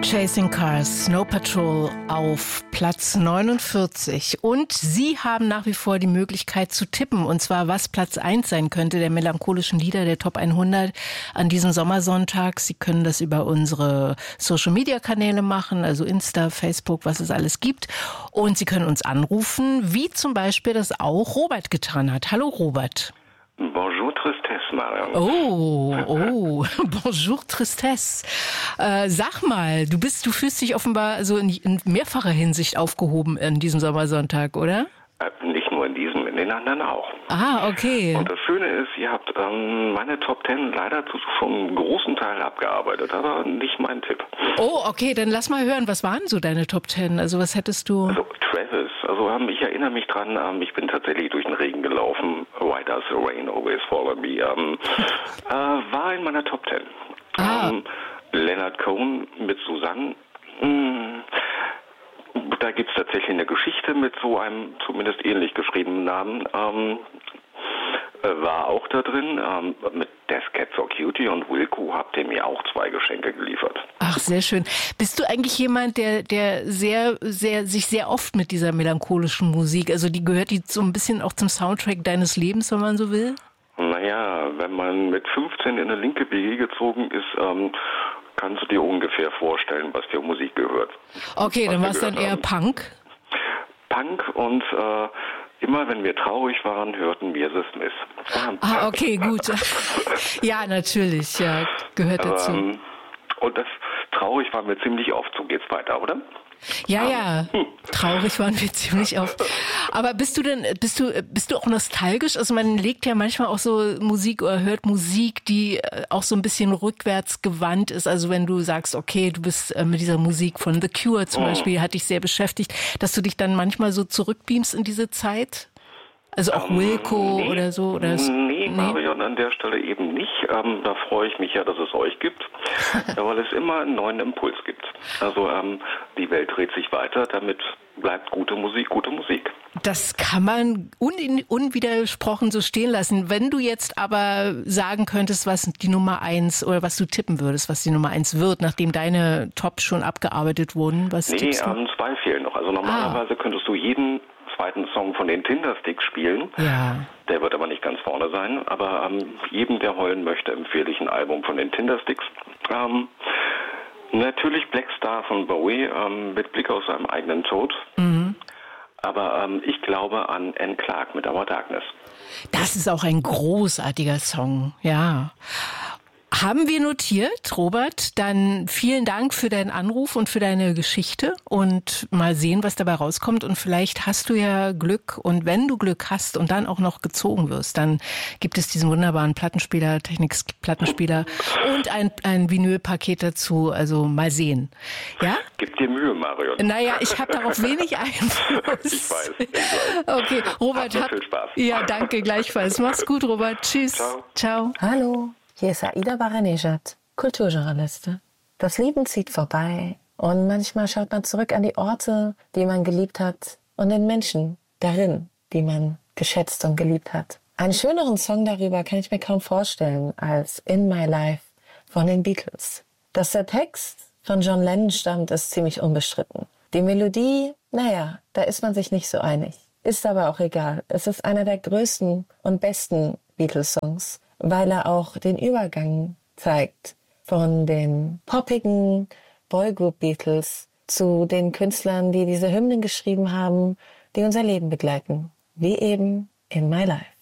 Chasing Cars, Snow Patrol auf Platz 49. Und Sie haben nach wie vor die Möglichkeit zu tippen, und zwar was Platz 1 sein könnte, der melancholischen Lieder der Top 100 an diesem Sommersonntag. Sie können das über unsere Social-Media-Kanäle machen, also Insta, Facebook, was es alles gibt. Und Sie können uns anrufen, wie zum Beispiel das auch Robert getan hat. Hallo Robert. Bonjour Tristesse, Marion. Oh, bonjour Tristesse. Sag mal, du fühlst dich offenbar so in mehrfacher Hinsicht aufgehoben in diesem Sommersonntag, oder? Nicht nur in diesem, in den anderen auch. Ah, okay. Und das Schöne ist, ihr habt meine Top 10 leider schon einen großen Teil abgearbeitet, aber nicht mein Tipp. Oh, okay, dann lass mal hören, was waren so deine Top 10? Also was hättest du... Also Travis, ich erinnere mich dran, ich bin tatsächlich durch den Regen gelaufen. Why does the rain always fall on me? War in meiner Top 10. Leonard Cohen mit Susanne. Da gibt es tatsächlich eine Geschichte mit so einem zumindest ähnlich geschriebenen Namen. War auch da drin. Mit Death Cab for Cutie und Wilco habt ihr mir auch 2 Geschenke geliefert. Ach, sehr schön. Bist du eigentlich jemand, der sich sehr oft mit dieser melancholischen Musik, also gehört die so ein bisschen auch zum Soundtrack deines Lebens, wenn man so will? Naja, wenn man mit 15 in eine linke WG gezogen ist, kannst du dir ungefähr vorstellen, was für Musik gehört. Okay, dann war es dann eher Punk? Punk und immer wenn wir traurig waren, hörten wir The Smiths. Okay, gut. Ja, natürlich, ja, gehört dazu. Und das traurig waren wir ziemlich oft. So geht's weiter, oder? Ja, traurig waren wir ziemlich oft. Aber bist du auch nostalgisch? Also man legt ja manchmal auch so Musik oder hört Musik, die auch so ein bisschen rückwärts gewandt ist. Also wenn du sagst, okay, du bist mit dieser Musik von The Cure zum Beispiel, hat dich sehr beschäftigt, dass du dich dann manchmal so zurückbeamst in diese Zeit? Also auch Wilco oder so? Oder nee, Marion, an der Stelle eben nicht. Da freue ich mich ja, dass es euch gibt, weil es immer einen neuen Impuls gibt. Also die Welt dreht sich weiter, damit bleibt gute Musik gute Musik. Das kann man unwidersprochen so stehen lassen. Wenn du jetzt aber sagen könntest, was die Nummer 1 oder was du tippen würdest, was die Nummer 1 wird, nachdem deine Tops schon abgearbeitet wurden, was tippst du? 2 fehlen noch. Also normalerweise könntest du jeden zweiten Song von den Tindersticks spielen. Ja. Der wird aber nicht ganz vorne sein. Aber jedem, der heulen möchte, empfehle ich ein Album von den Tindersticks. Natürlich Black Star von Bowie mit Blick auf seinen eigenen Tod. Mhm. Aber ich glaube an Anne Clark mit Our Darkness. Das ist auch ein großartiger Song, ja. Haben wir notiert, Robert. Dann vielen Dank für deinen Anruf und für deine Geschichte und mal sehen, was dabei rauskommt. Und vielleicht hast du ja Glück, und wenn du Glück hast und dann auch noch gezogen wirst, dann gibt es diesen wunderbaren Plattenspieler, Technics-Plattenspieler und ein Vinylpaket dazu. Also mal sehen. Ja? Gib dir Mühe, Marion. Naja, ich habe darauf wenig Einfluss. Ich weiß. Okay, Robert, viel Spaß. Ja, danke, gleichfalls. Mach's gut, Robert. Tschüss. Ciao. Hallo. Hier ist Aida Baranejad, Kulturjournalistin. Das Leben zieht vorbei und manchmal schaut man zurück an die Orte, die man geliebt hat, und den Menschen darin, die man geschätzt und geliebt hat. Einen schöneren Song darüber kann ich mir kaum vorstellen als In My Life von den Beatles. Dass der Text von John Lennon stammt, ist ziemlich unbestritten. Die Melodie, da ist man sich nicht so einig. Ist aber auch egal. Es ist einer der größten und besten Beatles-Songs, weil er auch den Übergang zeigt von den poppigen Boygroup-Beatles zu den Künstlern, die diese Hymnen geschrieben haben, die unser Leben begleiten, wie eben In My Life.